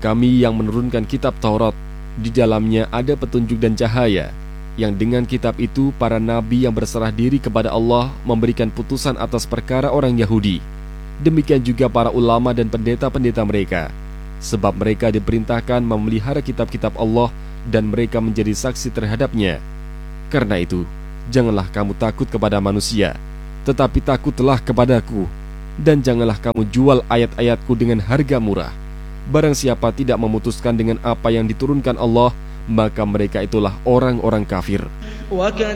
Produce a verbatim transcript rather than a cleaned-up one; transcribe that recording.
Kami yang menurunkan kitab Taurat, di dalamnya ada petunjuk dan cahaya, yang dengan kitab itu para nabi yang berserah diri kepada Allah memberikan putusan atas perkara orang Yahudi. Demikian juga para ulama dan pendeta-pendeta mereka, sebab mereka diperintahkan memelihara kitab-kitab Allah dan mereka menjadi saksi terhadapnya. Karena itu, janganlah kamu takut kepada manusia, tetapi takutlah kepadaku, dan janganlah kamu jual ayat-ayatku dengan harga murah. Barang siapa tidak memutuskan dengan apa yang diturunkan Allah, maka mereka itulah orang-orang kafir.